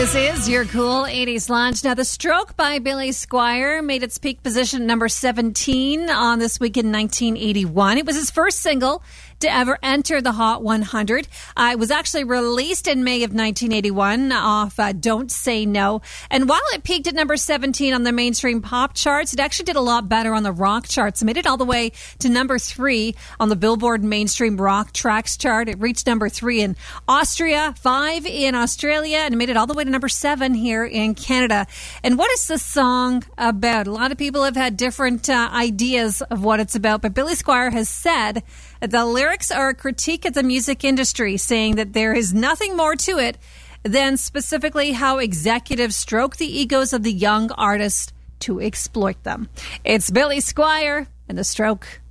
This is your cool 80s lunch. Now, The Stroke by Billy Squier made its peak position at number 17 on This Week in 1981. It was his first single to ever enter the Hot 100. It was actually released in May of 1981 off Don't Say No. And while it peaked at number 17 on the mainstream pop charts, it actually did a lot better on the rock charts. It made it all the way to number 3 on the Billboard Mainstream Rock Tracks chart. It reached number 3 in Austria, 5 in Australia, and it made it all the way to number 7 here in Canada. And what is the song about? A lot of people have had different ideas of what it's about, but Billy Squier has said that the lyrics are a critique of the music industry, saying that there is nothing more to it than specifically how executives stroke the egos of the young artists to exploit them. It's Billy Squier and The Stroke.